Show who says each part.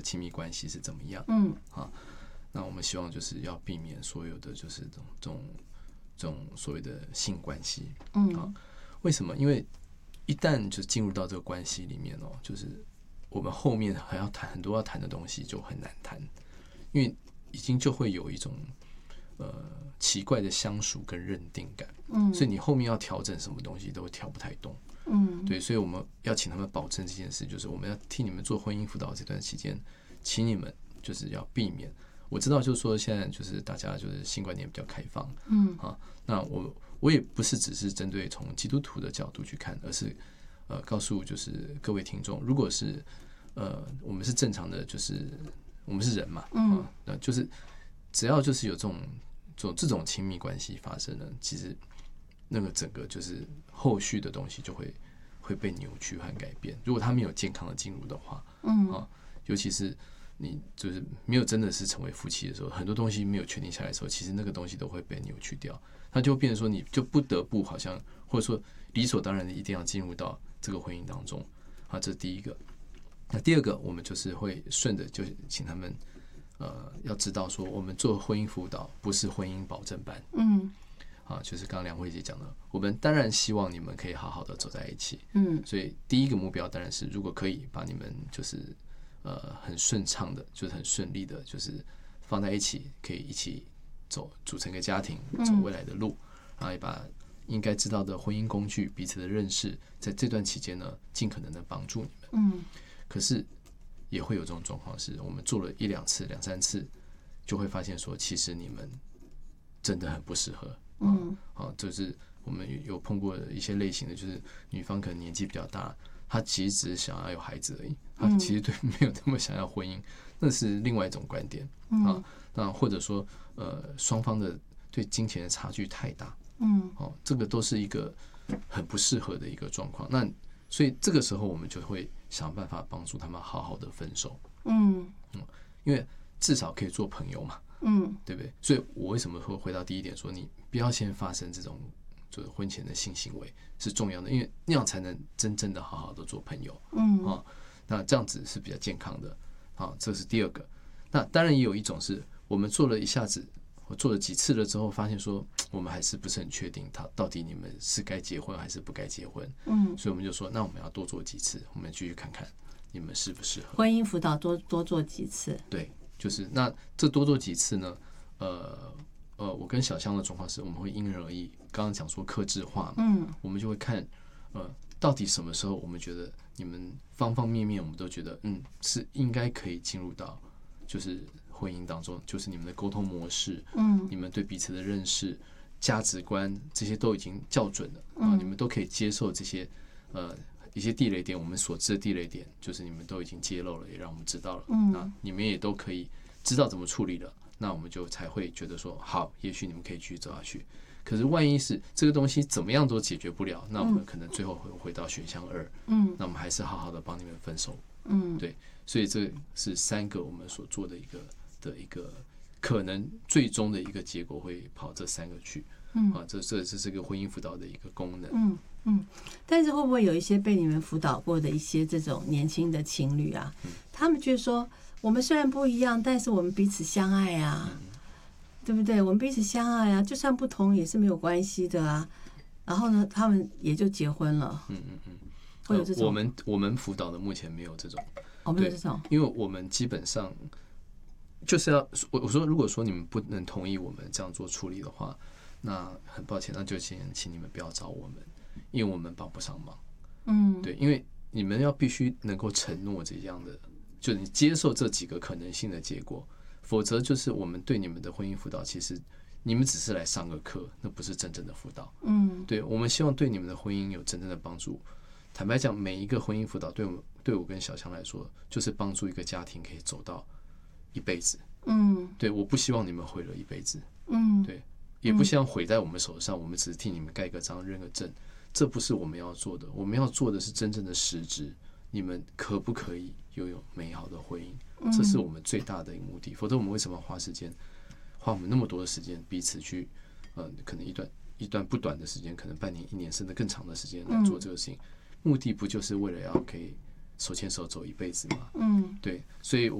Speaker 1: 亲密关系是怎么样。那我们希望就是要避免所有的就是这种所谓的性关系。为什么？因为一旦就进入到这个关系里面就是我们后面还要谈很多要谈的东西就很难谈，因为已经就会有一种奇怪的相属跟认定感。所以你后面要调整什么东西都调不太动。对，所以我们要请他们保证这件事，就是我们要替你们做婚姻辅导这段期间，请你们就是要避免。我知道，就是说现在就是大家就是性观念比较开放。那我也不是只是针对从基督徒的角度去看，而是告诉就是各位听众，如果是我们是正常的，就是我们是人嘛。那就是只要就是有这种亲密关系发生了，其实那个整个就是后续的东西就会被扭曲和改变。如果他没有健康的进入的话，尤其是你就是没有真的是成为夫妻的时候，很多东西没有确定下来的时候，其实那个东西都会被扭曲掉。那就变成说你就不得不好像或者说理所当然的一定要进入到这个婚姻当中。这是第一个。那第二个，我们就是会顺着就请他们要知道说，我们做婚姻辅导不是婚姻保证班。就是刚刚梁慧姐讲的，我们当然希望你们可以好好的走在一起。所以第一个目标当然是，如果可以把你们就是很顺畅的，就是很顺利的，就是放在一起，可以一起组成一个家庭，走未来的路，然后也把应该知道的婚姻工具、彼此的认识，在这段期间呢，尽可能的帮助你们。可是也会有这种状况，是我们做了1、2次、2、3次，就会发现说，其实你们真的很不适合。就是我们有碰过一些类型的，就是女方可能年纪比较大，她其实只是想要有孩子而已，她其实对没有那么想要婚姻，那是另外一种观点。那或者说双方的对金钱的差距太大，这个都是一个很不适合的一个状况。那所以这个时候我们就会想办法帮助他们好好的分手。因为至少可以做朋友嘛。对不对？所以我为什么会回到第一点说，你不要先发生这种就是婚前的性行为是重要的，因为那样才能真正的好好的做朋友。那这样子是比较健康的。这是第二个。那当然也有一种是我们做了一下子，我做了几次了之后，发现说我们还是不是很确定，到底你们是该结婚还是不该结婚。所以我们就说，那我们要多做几次，我们继续看看你们适不适合。
Speaker 2: 婚姻辅导多做几次。
Speaker 1: 对。就是那这多做几次呢？我跟小香的状况是，我们会因人而异。刚刚讲说客制化嘛，我们就会看到底什么时候我们觉得你们方方面面我们都觉得是应该可以进入到就是婚姻当中，就是你们的沟通模式，你们对彼此的认识、价值观这些都已经校准了你们都可以接受这些一些地雷点，我们所知的地雷点，就是你们都已经揭露了，也让我们知道了。那你们也都可以知道怎么处理了，那我们就才会觉得说，好，也许你们可以继续走下去。可是万一是这个东西怎么样都解决不了，那我们可能最后会回到选项2。那我们还是好好的帮你们分手。对，所以这是3个我们所做的一个可能最终的一个结果会跑这3个去。这是个婚姻辅导的一个功能。
Speaker 2: 但是会不会有一些被你们辅导过的一些这种年轻的情侣啊，他们觉得说，我们虽然不一样，但是我们彼此相爱啊，对不对？我们彼此相爱啊，就算不同也是没有关系的啊。然后呢，他们也就结婚了。会有这种？
Speaker 1: 我们辅导的目前没有这种。
Speaker 2: 没有这种，
Speaker 1: 因为我们基本上就是要我说，如果说你们不能同意我们这样做处理的话，那很抱歉，那就先请你们不要找我们。因为我们帮不上忙。对，因为你们要必须能够承诺这样的，就你接受这几个可能性的结果，否则就是我们对你们的婚姻辅导，其实你们只是来上个课，那不是真正的辅导。对，我们希望对你们的婚姻有真正的帮助。坦白讲，每一个婚姻辅导对我跟小强来说，就是帮助一个家庭可以走到一辈子。对，我不希望你们毁了一辈子。对，也不希望毁在我们手上，我们只是替你们盖个章、认个证。这不是我们要做的，我们要做的是真正的实质。你们可不可以拥有美好的婚姻？这是我们最大的一个目的。否则，我们为什么要花我们那么多的时间，彼此去可能一段不短的时间，可能半年、1年，甚至更长的时间来做这个事情？目的不就是为了要可以手牵手走一辈子吗？对，所以